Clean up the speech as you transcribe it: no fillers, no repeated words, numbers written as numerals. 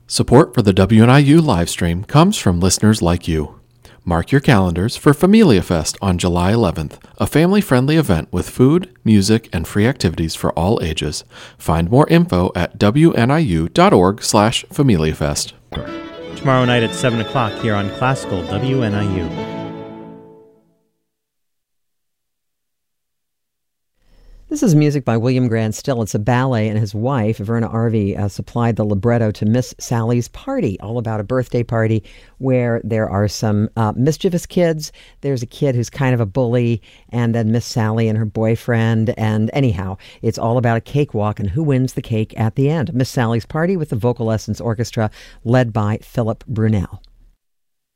Support for the WNIU livestream comes from listeners like you. Mark your calendars for Familia Fest on July 11th, a family-friendly event with food, music, and free activities for all ages. Find more info at wniu.org/FamiliaFest. Tomorrow night at 7 o'clock here on Classical WNIU. This is music by William Grant Still. It's a ballet, and his wife, Verna Arvey, supplied the libretto to Miss Sally's Party, all about a birthday party where there are some mischievous kids. There's a kid who's kind of a bully, and then Miss Sally and her boyfriend. And anyhow, it's all about a cakewalk and who wins the cake at the end. Miss Sally's Party with the Vocal Lessons Orchestra led by Philip Brunel.